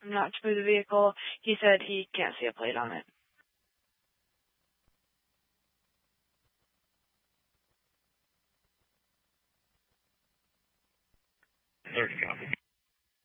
not to move the vehicle. He said he can't see a plate on it. Third copy.